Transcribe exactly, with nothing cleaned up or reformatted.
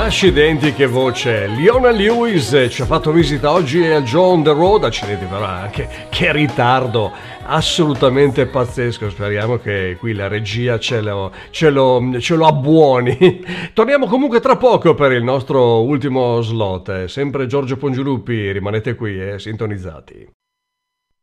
Accidenti, che voce! Leona Lewis ci ha fatto visita oggi a Joe on the Road. Accidenti, però anche che ritardo assolutamente pazzesco. Speriamo che qui la regia ce lo, ce lo, ce lo abbuoni. Torniamo comunque tra poco per il nostro ultimo slot. Sempre Giorgio Pongioluppi, rimanete qui e eh, sintonizzati.